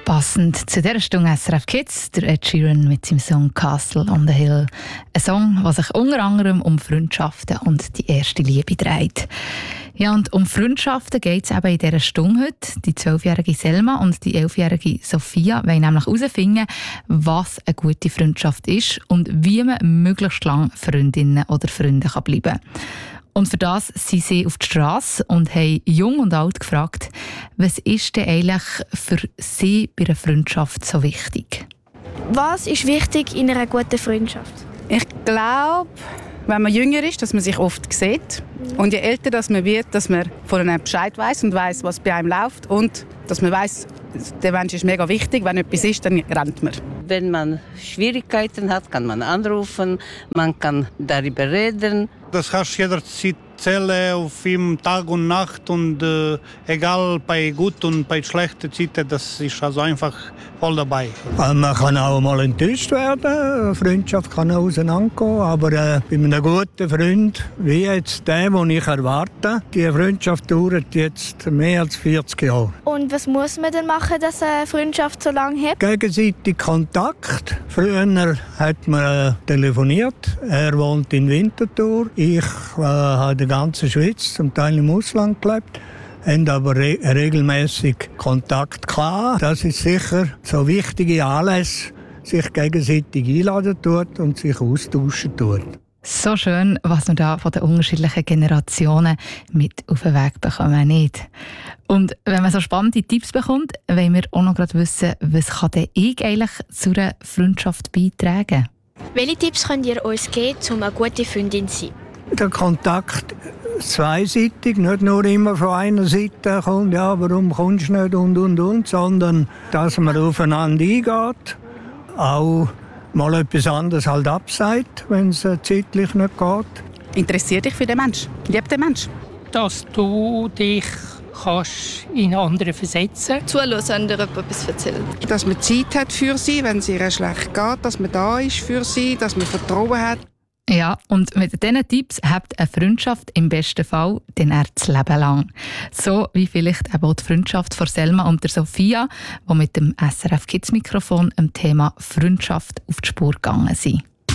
Passend zu dieser Stunde SRF Kids, der Ed Sheeran mit seinem Song «Castle on the Hill». Ein Song, der sich unter anderem um Freundschaften und die erste Liebe dreht. Ja, und um Freundschaften geht es eben in dieser Stunde heute. Die 12-jährige Selma und die 11-jährige Sophia wollen nämlich herausfinden, was eine gute Freundschaft ist und wie man möglichst lange Freundinnen oder Freunde bleiben kann. Und für das sind sie auf die Strasse und haben jung und alt gefragt, was ist denn eigentlich für sie bei einer Freundschaft so wichtig? Was ist wichtig in einer guten Freundschaft? Ich glaube, wenn man jünger ist, dass man sich oft sieht. Und je älter dass man wird, dass man von einem Bescheid weiss und weiss, was bei einem läuft. Und dass man weiss, der Mensch ist mega wichtig. Wenn etwas ist, dann rennt man. Wenn man Schwierigkeiten hat, kann man anrufen, man kann darüber reden. Das hast du jederzeit erzählen, auf ihm Tag und Nacht und egal bei gut und bei schlechten Zeiten, das ist also einfach voll dabei. Man kann auch mal enttäuscht werden, eine Freundschaft kann auch auseinandergehen, aber bei einem guten Freund, wie jetzt der, den ich erwarte, die Freundschaft dauert jetzt mehr als 40 Jahre. Und was muss man denn machen, dass eine Freundschaft so lange hält? Gegenseitig Kontakt. Früher hat man telefoniert, er wohnt in Winterthur, ich habe in der ganzen Schweiz, zum Teil im Ausland gelebt, haben aber regelmäßig Kontakt gehabt. Das ist sicher so wichtige Anlässe, sich gegenseitig einladen tut und sich austauschen tut. So schön, was man da von den unterschiedlichen Generationen mit auf den Weg bekommen, nicht? Und wenn man so spannende Tipps bekommt, wollen wir auch noch gerade wissen, was kann denn ich eigentlich zu einer Freundschaft beitragen? Welche Tipps könnt ihr uns geben, um eine gute Freundin zu sein? Der Kontakt zweiseitig, nicht nur immer von einer Seite kommt, ja, warum kommst du nicht und, sondern dass man aufeinander eingeht, auch mal etwas anderes halt absagt, wenn es zeitlich nicht geht. Interessier dich für den Menschen, lieb den Menschen. Dass du dich in andere versetzen kannst. Zuhören, wenn dir jemand etwas erzählt. Dass man Zeit hat für sie, wenn es ihr schlecht geht, dass man da ist für sie, dass man Vertrauen hat. Ja, und mit diesen Tipps habt eine Freundschaft im besten Fall dann das Leben lang. So wie vielleicht eben auch die Freundschaft von Selma und der Sophia, die mit dem SRF Kids Mikrofon am Thema Freundschaft auf die Spur gegangen sind.